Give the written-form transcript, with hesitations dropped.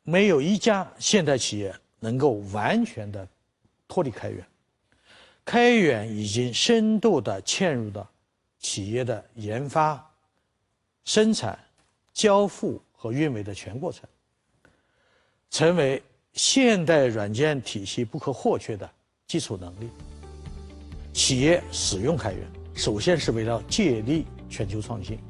没有一家现代企业能够完全的脱离开源。开源已经深度的嵌入到企业的研发、生产、交付和运维的全过程，成为现代软件体系不可或缺的基础能力。企业使用开源，首先是为了借力全球创新。